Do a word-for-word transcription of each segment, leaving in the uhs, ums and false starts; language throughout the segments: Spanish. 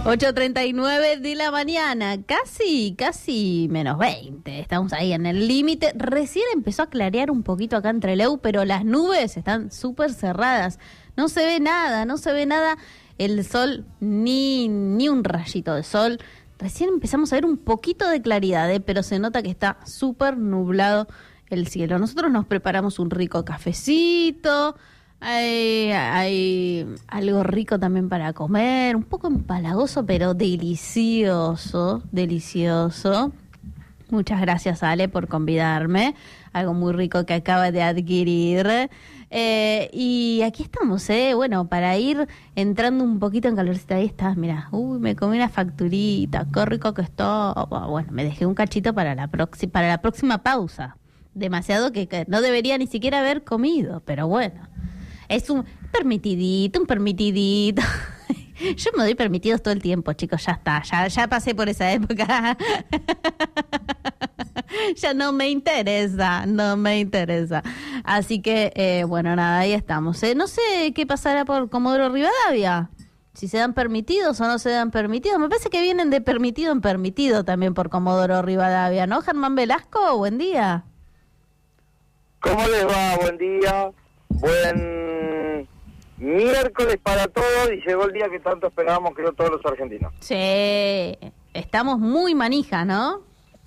ocho treinta y nueve de la mañana, casi, casi menos veinte. Estamos ahí en el límite. Recién empezó a clarear un poquito acá en Trelew, pero las nubes están súper cerradas. No se ve nada, no se ve nada. El sol, ni, ni un rayito de sol. Recién empezamos a ver un poquito de claridad, ¿eh? Pero se nota que está súper nublado el cielo. Nosotros nos preparamos un rico cafecito. Hay, hay algo rico también para comer, un poco empalagoso, pero delicioso, delicioso. Muchas gracias, Ale, por convidarme. Algo muy rico que acaba de adquirir. Eh, y aquí estamos, ¿eh? Bueno, para ir entrando un poquito en calorcita. Ahí estás, mira. Uy, me comí una facturita, qué rico que está. Bueno, me dejé un cachito para la, proxi- para la próxima pausa. Demasiado que, que no debería ni siquiera haber comido, pero bueno. Es un permitidito, un permitidito. Yo me doy permitidos todo el tiempo, chicos, ya está, ya, ya pasé por esa época. Ya no me interesa, no me interesa. Así que, eh, bueno, nada, ahí estamos. Eh, no sé qué pasará por Comodoro Rivadavia, si se dan permitidos o no se dan permitidos. Me parece que vienen de permitido en permitido también por Comodoro Rivadavia, ¿no, Germán Velasco? Buen día. ¿Cómo les va? Buen día. Buen miércoles para todos y llegó el día que tanto esperábamos, creo, todos los argentinos. Sí, estamos muy manija, ¿no?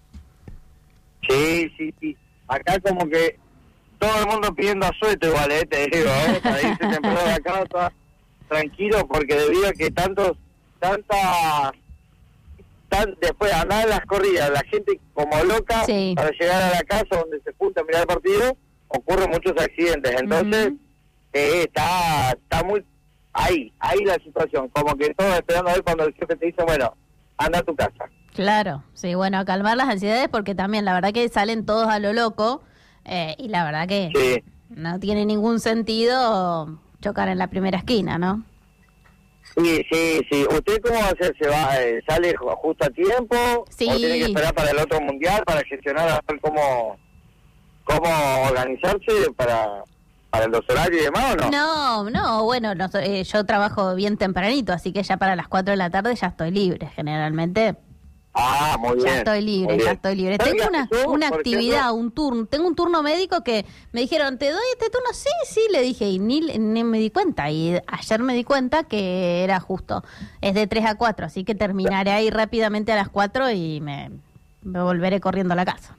Sí, sí, sí. Acá como que todo el mundo pidiendo asueto igual, ¿eh? Te digo, ¿eh? Para irse temprano a la casa, tranquilo, porque debido a que tantos, tantas, tan, después andar en las corridas, la gente como loca, sí, para llegar a la casa donde se junta a mirar el partido, ocurren muchos accidentes. Entonces, uh-huh. eh, está está muy ahí, ahí la situación, como que todos esperando a ver cuando el jefe te dice, bueno, anda a tu casa. Claro, sí, bueno, a calmar las ansiedades, porque también la verdad que salen todos a lo loco, eh, y la verdad que sí, no tiene ningún sentido chocar en la primera esquina, ¿no? Sí, sí, sí. ¿Usted cómo va a hacer? ¿Se va, eh, sale justo a tiempo? Sí. ¿O tiene que esperar para el otro mundial para gestionar a ver cómo, cómo organizarse para, para los horarios y demás, o no? No, no, bueno, no, eh, yo trabajo bien tempranito, así que ya para las cuatro de la tarde ya estoy libre, generalmente. Ah, muy bien. Ya estoy libre, ya estoy libre. Tengo una, una actividad, un turno, tengo un turno médico que me dijeron, ¿te doy este turno? Sí, sí, le dije, y ni, ni me di cuenta. Y ayer me di cuenta que era justo, es de tres a cuatro, así que terminaré ahí rápidamente a las cuatro y me, me volveré corriendo a la casa.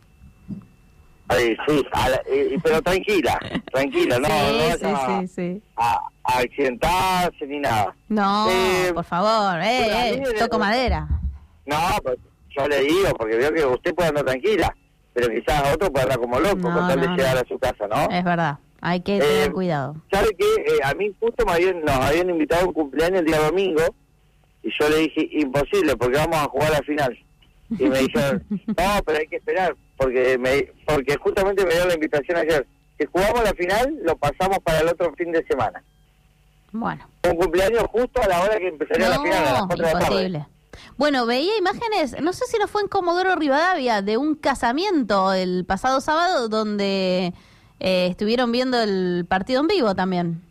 Ay, sí, a la, eh, pero tranquila, tranquila, no, sí, no sí, a, sí, sí. A, a accidentarse ni nada. No, eh, por favor, eh, eh, toco madera. No, pues yo le digo, porque veo que usted puede andar tranquila, pero quizás otro puede andar como loco, no, con tal no, de llegar no. a su casa, ¿no? Es verdad, hay que eh, tener cuidado. ¿Sabe qué? Eh, a mí justo me habían, nos habían invitado a un cumpleaños el día domingo, y yo le dije, imposible, porque vamos a jugar la final. Y me dijeron, no, pero hay que esperar, porque me, porque justamente me dio la invitación ayer. Si jugamos la final, lo pasamos para el otro fin de semana. Bueno. Un cumpleaños justo a la hora que empezaría no, la final, a las cuatro de la tarde. Bueno, veía imágenes, no sé si no fue en Comodoro Rivadavia, de un casamiento el pasado sábado donde eh, estuvieron viendo el partido en vivo también.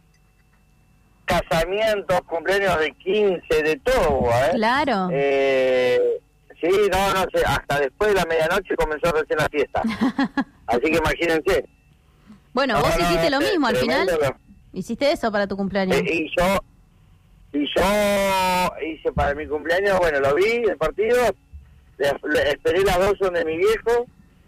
Casamientos, cumpleaños de quince, de todo, ¿eh? Claro. Eh, sí, no, no sé, hasta después de la medianoche comenzó recién la fiesta. Así que imagínense. Bueno, no, vos no, hiciste no, lo es mismo al final. Tremendo. ¿Hiciste eso para tu cumpleaños? Eh, y yo y yo hice para mi cumpleaños, bueno, lo vi, el partido, le, le esperé las dos donde mi viejo,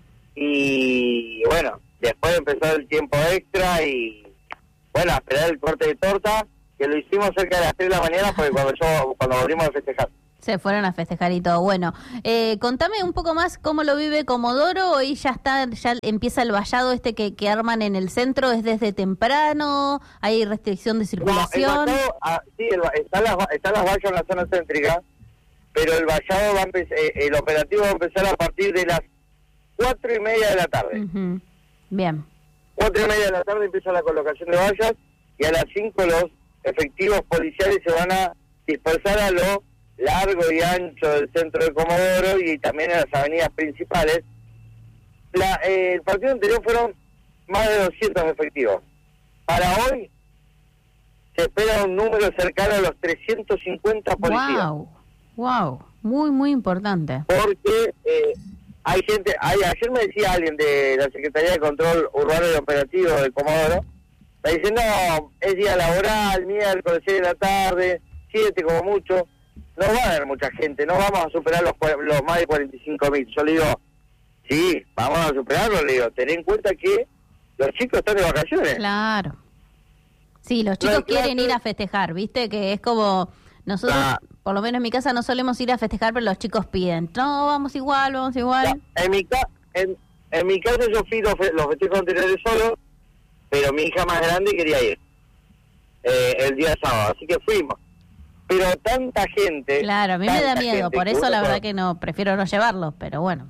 y bueno, después empezó el tiempo extra y bueno, a esperar el corte de torta, que lo hicimos cerca de las tres de la mañana, porque cuando yo cuando volvimos a festejar. Se fueron a festejar y todo. Bueno, eh, contame un poco más cómo lo vive Comodoro. Hoy ya está, ya empieza el vallado este que, que arman en el centro. ¿Es desde temprano? ¿Hay restricción de circulación? No, el vallado, ah, sí, el, están, las, están las vallas en la zona céntrica, pero el vallado va a empezar, eh, el operativo va a empezar a partir de las cuatro y media de la tarde. Uh-huh. Bien. Cuatro y media de la tarde empieza la colocación de vallas y a las cinco los efectivos policiales se van a dispersar a lo largo y ancho del centro de Comodoro y también en las avenidas principales. La, eh, el partido anterior fueron más de doscientos efectivos. Para hoy se espera un número cercano a los trescientos cincuenta policías. Wow. Wow, muy, muy importante. Porque eh, hay gente, hay, ayer me decía alguien de la Secretaría de Control Urbano y Operativo de Comodoro, me dice, no, es día laboral, miércoles, seis de la tarde, siete como mucho, no va a haber mucha gente, no vamos a superar los, los más de cuarenta y cinco mil. Yo le digo, sí, vamos a superarlo, le digo, ten en cuenta que los chicos están de vacaciones. Claro. Sí, los chicos No, claro, quieren ir a festejar, ¿viste? Que es como, nosotros, ah, por lo menos en mi casa, no solemos ir a festejar, pero los chicos piden, no, vamos igual, vamos igual. ya, en mi ca en, en mi caso yo fui los, fe los festejos anteriores solo, pero mi hija más grande quería ir eh, el día sábado, así que fuimos. Pero tanta gente... Claro, a mí me da miedo, por eso la verdad por... que no, prefiero no llevarlos, pero bueno.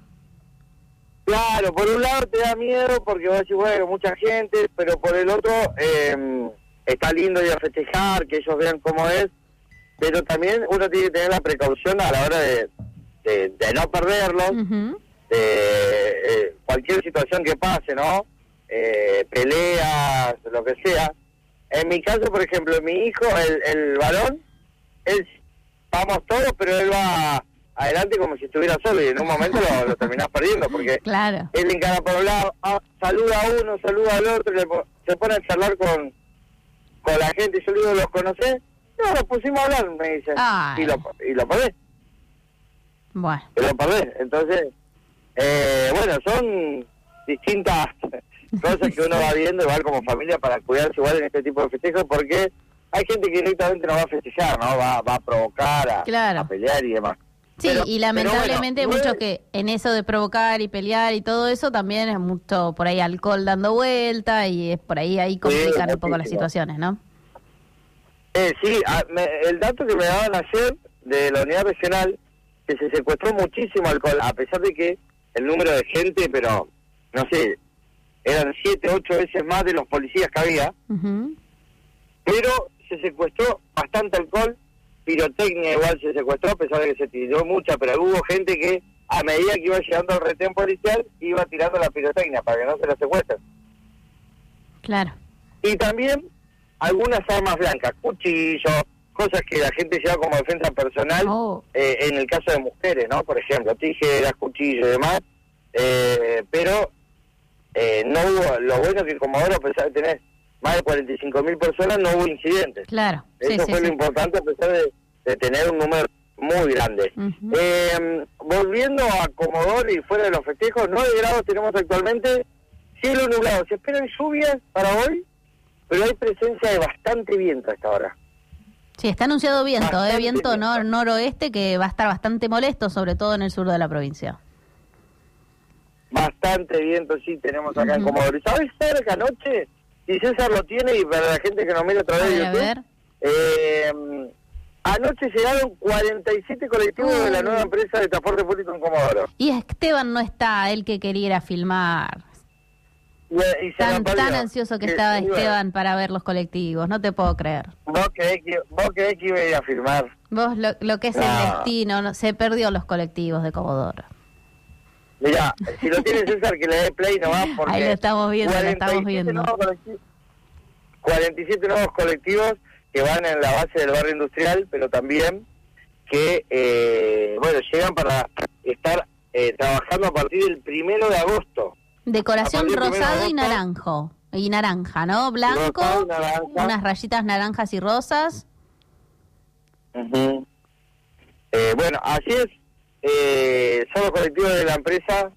Claro, por un lado te da miedo porque vas a decir, bueno, mucha gente, pero por el otro eh, está lindo ir a festejar, que ellos vean cómo es, pero también uno tiene que tener la precaución a la hora de, de, de no perderlos, Uh-huh. de eh, cualquier situación que pase, ¿no? Eh, peleas, lo que sea. En mi caso, por ejemplo, mi hijo, el, el varón, él, vamos todos, pero él va adelante como si estuviera solo y en un momento lo, lo terminás perdiendo porque Claro. él encara por un lado, ah, saluda a uno, saluda al otro, le, se pone a charlar con, con la gente y yo le digo, ¿los conocés? No, nos pusimos a hablar, me dice. Ay. Y lo, y lo perdés, Bueno, y lo perdés. Entonces, eh, bueno, son distintas cosas que uno va viendo igual como familia para cuidarse igual en este tipo de festejos porque hay gente que directamente no va a festejar, ¿no? Va, va a provocar, a, Claro. a pelear y demás. sí, Pero- y lamentablemente pero bueno, mucho que en eso de provocar y pelear y todo eso también es mucho por ahí alcohol dando vuelta y es por ahí ahí complican un poco las muchísimo. situaciones, ¿no? Eh, sí, a- me- el dato que me daban ayer de la unidad regional, que se secuestró muchísimo alcohol, a pesar de que el número de gente, pero no sé, eran siete, ocho veces más de los policías que había, Ujú. pero se secuestró bastante alcohol, pirotecnia igual se secuestró, a pesar de que se tiró mucha, pero hubo gente que a medida que iba llegando al retén policial, iba tirando la pirotecnia para que no se la secuestren. Claro. Y también algunas armas blancas, cuchillos, cosas que la gente lleva como defensa personal, Oh. eh, en el caso de mujeres, ¿no? Por ejemplo, tijeras, cuchillos y demás, eh, pero eh, no hubo, lo bueno que Comodoro, a pesar de tener más de cuarenta y cinco mil personas, no hubo incidentes. Claro. Sí, Eso sí, fue sí. lo importante, a pesar de, de tener un número muy grande. Ujú. Eh, volviendo a Comodoro y fuera de los festejos, nueve grados tenemos actualmente, cielo nublado. Se esperan lluvias para hoy, pero hay presencia de bastante viento a esta hora. Sí, está anunciado viento, ¿eh? Bastante Viento viento. nor noroeste que va a estar bastante molesto, sobre todo en el sur de la provincia. Bastante viento, sí, tenemos acá en Ujú. Comodoro. ¿Y sabes cerca anoche? Si César lo tiene y para la gente que nos mira a A través de ver, a YouTube, ver. eh, anoche llegaron cuarenta y siete colectivos de la Uh. nueva empresa de transporte público en Comodoro. Y Esteban no está, él que quería ir a filmar. Y, y se Tan, me perdió. tan ansioso que Eh, estaba iba- Esteban para ver los colectivos, no te puedo creer. Vos querés que, vos querés que iba a ir a firmar. Vos, lo, lo que es el No. destino, no, se perdió los colectivos de Comodoro. Mirá, si lo tiene César, que le dé play nomás, porque... Ahí lo estamos viendo, lo estamos cuarenta y siete viendo. nuevos colectivos- cuarenta y siete nuevos colectivos que van en la base del barrio industrial, pero también que, eh, bueno, llegan para estar eh, trabajando a partir del primero de agosto. Decoración A partir del primero rosado de y agosto. naranjo. Y naranja, ¿no? Blanco, Rosado y naranja. unas rayitas naranjas y rosas. Ujú. Eh, bueno, así es. Eh, son los colectivos de la empresa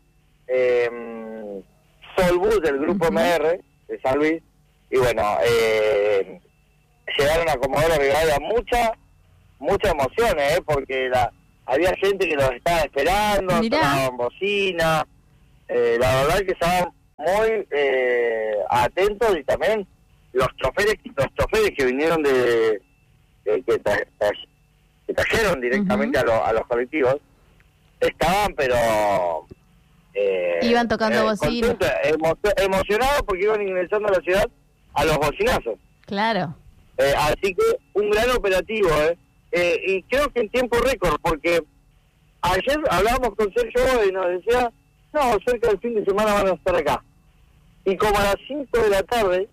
eh, Solbus del grupo Ujú. M R de San Luis. Y bueno, eh, llegaron a Comodoro Rivadavia mucha, mucha emoción, ¿eh? Porque la, había gente que los estaba esperando, Mirá. tocaban bocina. Eh, la verdad que estaban muy eh, atentos y también los choferes, los choferes que vinieron de, de- que, tra- tra- que trajeron directamente Ujú. a, lo- a los colectivos estaban pero eh, Iban tocando bocina. contentos, emo- emocionados porque iban ingresando a la ciudad a los bocinazos. Claro. Eh, así que un gran operativo, ¿eh? Eh, y creo que en tiempo récord, porque ayer hablábamos con Sergio y nos decía, no, cerca del fin de semana van a estar acá. Y como a las cinco de la tarde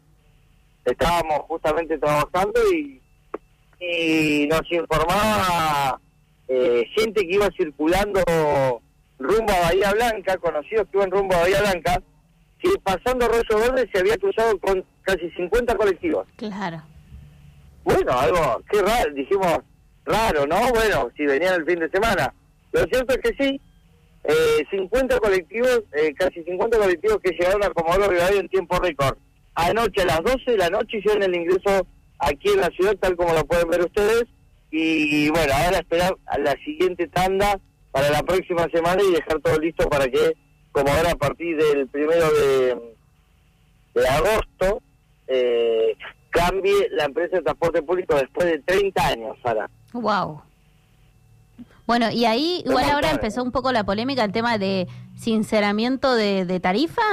estábamos justamente trabajando y, y nos informaba eh, gente que iba circulando rumbo a Bahía Blanca, conocidos que iban rumbo a Bahía Blanca, que pasando Arroyo Verde se había cruzado con casi cincuenta colectivos. Claro. Bueno, algo, qué raro, dijimos, raro, ¿no? Bueno, si venían el fin de semana. Lo cierto es que sí, eh, cincuenta colectivos, eh, casi cincuenta colectivos que llegaron a Comodoro Rivadavia en tiempo récord. Anoche a las doce de la noche hicieron el ingreso aquí en la ciudad, tal como lo pueden ver ustedes, y bueno, ahora esperar a la siguiente tanda para la próxima semana y dejar todo listo para que, como ahora a partir del primero de, de agosto, eh, cambie la empresa de transporte público después de treinta años, Sara. Wow. Bueno, y ahí igual ahora empezó un poco la polémica, el tema de sinceramiento de, de tarifa.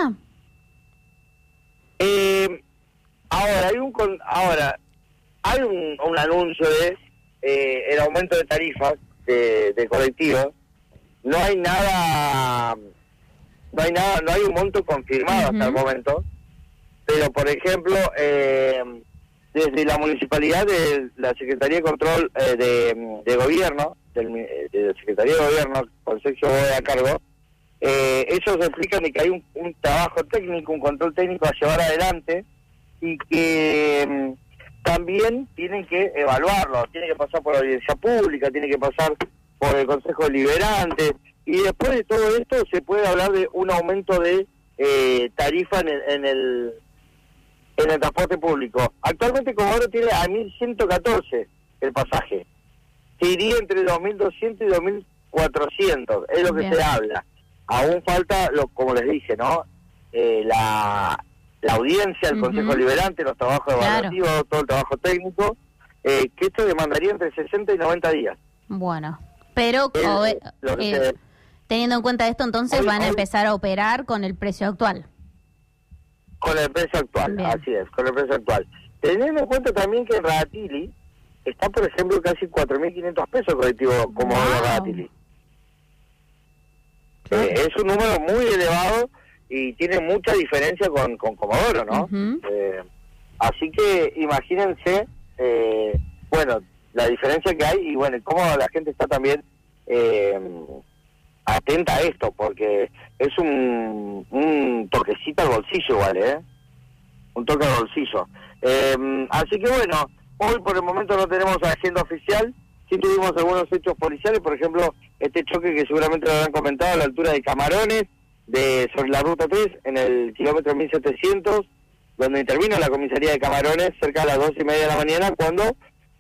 Eh, ahora hay un con, ahora hay un, un anuncio de eh, el aumento de tarifas de, de colectivos. No hay nada, no hay nada, no hay un monto confirmado uh-huh. hasta el momento. Pero por ejemplo, eh, desde la municipalidad de la Secretaría de Control eh, de, de Gobierno, del, de la Secretaría de Gobierno, con Sergio Boe a cargo, eh, ellos explican de que hay un, un trabajo técnico, un control técnico a llevar adelante y que eh, también tienen que evaluarlo, tiene que pasar por la audiencia pública, tiene que pasar por el Consejo Deliberante, y después de todo esto se puede hablar de un aumento de eh, tarifa en el, en el en el transporte público. Actualmente Comodoro tiene a mil ciento catorce el pasaje. Se iría entre dos mil doscientos y dos mil cuatrocientos, es lo que Bien. se habla. Aún falta, lo como les dije, ¿no? Eh, la, la audiencia, el uh-huh. Consejo Deliberante, los trabajos evaluativos, claro. todo el trabajo técnico, eh, que esto demandaría entre sesenta y noventa días. Bueno, pero el, o, eh, eh, teniendo en cuenta esto, entonces hoy, van a hoy, empezar a operar con el precio actual. Con el precio actual, Bien. así es, con el precio actual. Teniendo en cuenta también que en Radatili está, por ejemplo, casi cuatro mil quinientos pesos colectivo como wow. Radatili. Claro. Eh, es un número muy elevado y tiene mucha diferencia con, con Comodoro, ¿no? Uh-huh. Eh, así que imagínense, eh, bueno, la diferencia que hay y bueno, cómo la gente está también eh, atenta a esto, porque es un, un toquecito al bolsillo igual, ¿eh? Un toque al bolsillo. Eh, así que bueno, hoy por el momento no tenemos agenda oficial, sí tuvimos algunos hechos policiales, por ejemplo, este choque que seguramente lo habrán comentado a la altura de Camarones, de sobre la ruta tres, en el kilómetro mil setecientos, donde intervino la comisaría de Camarones cerca de las dos y media de la mañana, cuando,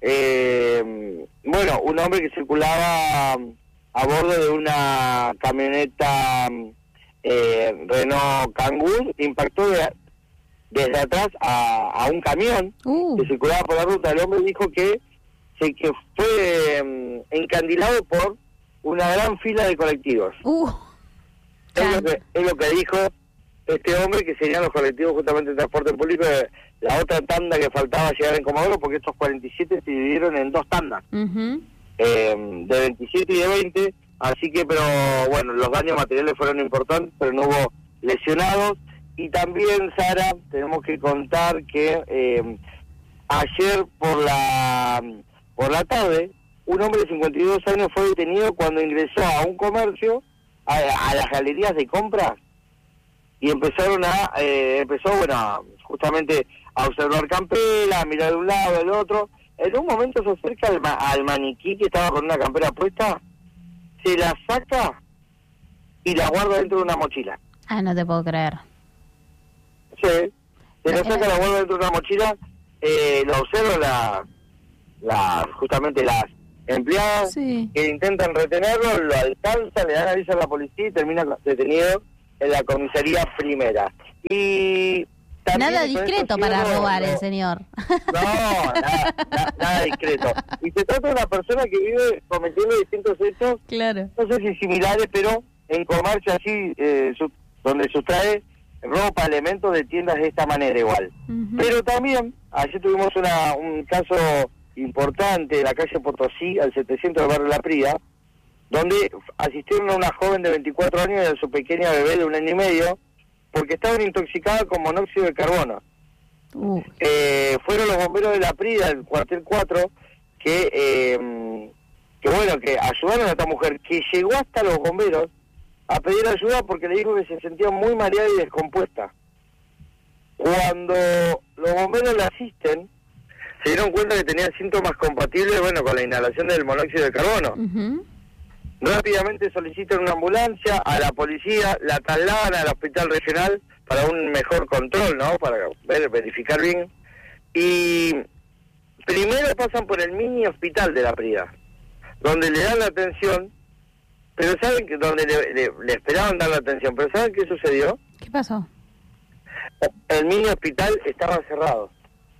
eh, bueno, un hombre que circulaba a bordo de una camioneta eh, Renault Kangoo impactó de, desde atrás a, a un camión uh. que circulaba por la ruta. El hombre dijo que, se, que fue um, encandilado por una gran fila de colectivos. Uh. Es, lo que, es lo que dijo este hombre, que serían los colectivos justamente de transporte público, de la otra tanda que faltaba llegar en Comodoro, porque estos cuarenta y siete se dividieron en dos tandas. Uh-huh. Eh, de veintisiete y de veinte, así que, pero bueno, los daños materiales fueron importantes, pero no hubo lesionados. Y también, Sara, tenemos que contar que eh, ayer por la por la tarde, un hombre de cincuenta y dos años fue detenido cuando ingresó a un comercio, a, a las galerías de compras, y empezaron a, eh, empezó, bueno, justamente a observar campera, a mirar de un lado, del otro. En un momento se acerca al, ma- al maniquí que estaba con una campera puesta, se la saca y la guarda dentro de una mochila. Ah, no te puedo creer. Sí, se la saca, la guarda dentro de una mochila, eh, lo observa la, la, justamente las empleadas sí. que intentan retenerlo, lo alcanzan, le dan aviso a la policía y termina detenido en la comisaría primera. Y nada discreto para cierro, robar no, el señor. No, nada, nada, nada discreto. Y se trata de una persona que vive cometiendo distintos hechos, claro. no sé si similares, pero en comercio así, eh, su, donde sustrae ropa, elementos de tiendas de esta manera igual. Uh-huh. Pero también, ayer tuvimos una, un caso importante en la calle Potosí, al setecientos del barrio La Prida, donde asistieron a una joven de veinticuatro años y a su pequeña bebé de un año y medio, porque estaban intoxicadas con monóxido de carbono. Uh. Eh, fueron los bomberos de La Prida, el cuartel cuatro, que eh, que bueno, que ayudaron a esta mujer, que llegó hasta los bomberos a pedir ayuda porque le dijo que se sentía muy mareada y descompuesta. Cuando los bomberos la asisten, se dieron cuenta que tenía síntomas compatibles, bueno, con la inhalación del monóxido de carbono. Uh-huh. Rápidamente solicitan una ambulancia, a la policía, la trasladan al hospital regional para un mejor control, ¿no? Para ver, verificar bien. Y primero pasan por el mini hospital de La Prida, donde le dan la atención, pero ¿saben que donde le, le, le esperaban dar la atención? ¿Pero saben qué sucedió? ¿Qué pasó? El mini hospital estaba cerrado.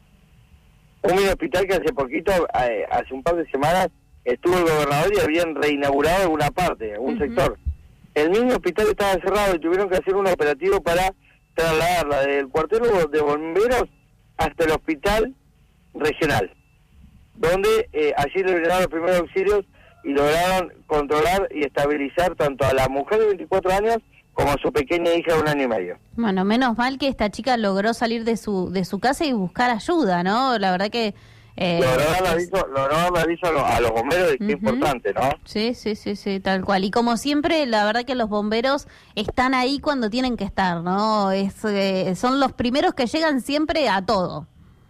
Un mini hospital que hace poquito, eh, hace un par de semanas, estuvo el gobernador y habían reinaugurado alguna parte, algún uh-huh. sector. El mini hospital estaba cerrado y tuvieron que hacer un operativo para trasladarla del cuartel de bomberos hasta el hospital regional, donde eh, allí le brindaron los primeros auxilios y lograron controlar y estabilizar tanto a la mujer de veinticuatro años como a su pequeña hija de un año y medio. Bueno, menos mal que esta chica logró salir de su de su casa y buscar ayuda, ¿no? La verdad que... Eh, logró dar aviso, logró dar aviso a, los, a los bomberos, uh-huh. que es importante, ¿no? Sí, sí, sí, sí, tal cual. Y como siempre, la verdad que los bomberos están ahí cuando tienen que estar, ¿no? Es eh, son los primeros que llegan siempre a todo.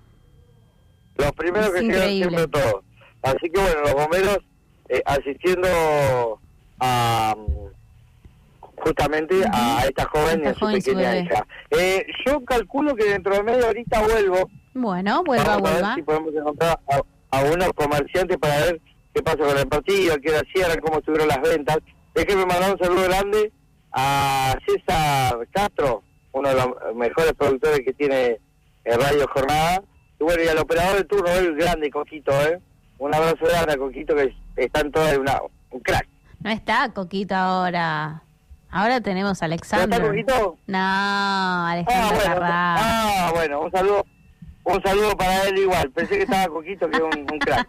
Los primeros es que increíble. Llegan siempre a todo. Así que bueno, los bomberos eh, asistiendo a... justamente uh-huh. a esta joven y a su pequeña hija. Eh, yo calculo que dentro de media horita vuelvo. Bueno, vuelva, Vamos a vuelva. ver si podemos encontrar a, a unos comerciantes para ver qué pasa con el partido, qué hora cierran, cómo estuvieron las ventas. Déjenme mandar un saludo grande a César Castro, uno de los mejores productores que tiene el Radio Jornada. Y bueno, y al operador de turno, el grande Coquito, ¿eh? Un abrazo grande a Coquito, que están todos en una, un crack. No está Coquito ahora. Ahora tenemos a Alexandra. ¿No está Coquito? No, Alexandra ah, bueno, Carrá. Ah, bueno, un saludo. Un saludo para él igual. Pensé que estaba Coquito, que es un, un crack.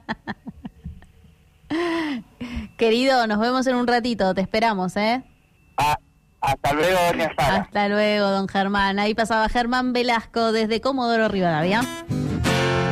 Querido, nos vemos en un ratito. Te esperamos, ¿eh? Ah, hasta luego, doña Sara. Hasta luego, don Germán. Ahí pasaba Germán Velasco desde Comodoro Rivadavia.